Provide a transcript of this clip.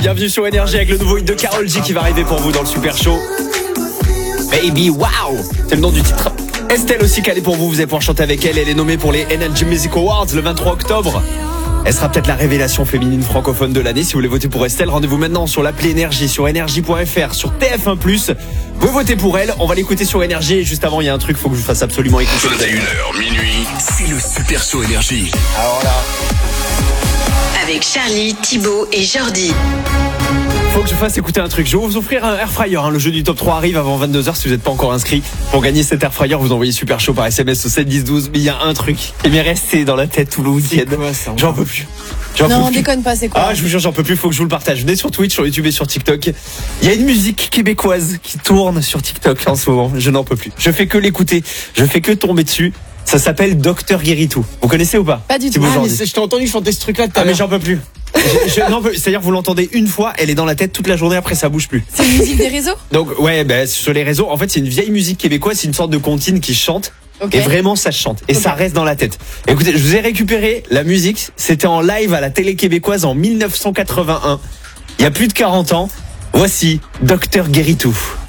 bienvenue sur Énergie avec le nouveau hit de Karol G qui va arriver pour vous dans le Super Show. Baby Wow, c'est le nom du titre. Estelle aussi calée pour vous, vous allez pouvoir chanter avec elle. Elle est nommée pour les Energy Music Awards le 23 octobre. Elle sera peut-être la révélation féminine francophone de l'année. Si vous voulez voter pour Estelle, rendez-vous maintenant sur l'appli Énergie, sur énergie.fr, sur TF1+. Vous votez pour elle, on va l'écouter sur Énergie. Et juste avant, il y a un truc, faut que je fasse absolument écouter. 21h, minuit, c'est le Super Show Énergie. Alors là, avec Charlie, Thibaut et Jordi. faut que je fasse écouter un truc. Je vais vous offrir un air fryer. Le jeu du top 3 arrive avant 22h. Si vous n'êtes pas encore inscrit, pour gagner cet air fryer, vous envoyez Super Show par SMS au 7 10 12. Mais il y a un truc qui m'est resté dans la tête tout le week-end. J'en peux plus. Non, déconne pas, c'est quoi? Ah, je vous jure, j'en peux plus, faut que je vous le partage. Venez sur Twitch, sur YouTube et sur TikTok. Il y a une musique québécoise qui tourne sur TikTok en ce moment. Je n'en peux plus. Je fais que l'écouter. Je fais que tomber dessus. Ça s'appelle Docteur Guéritou. Vous connaissez ou pas? Pas du tout. Ah, mais je t'ai entendu chanter ce truc-là tout à mais l'heure. j'en peux plus. Non, c'est-à-dire vous l'entendez une fois, elle est dans la tête toute la journée, après ça bouge plus. C'est une musique des réseaux? Donc ouais, sur les réseaux, en fait c'est une vieille musique québécoise, c'est une sorte de comptine qui chante. Ok. Et vraiment ça chante et ça reste dans la tête. Écoutez, je vous ai récupéré la musique, c'était en live à la télé québécoise en 1981. Il y a plus de 40 ans. Voici Docteur Guéritou.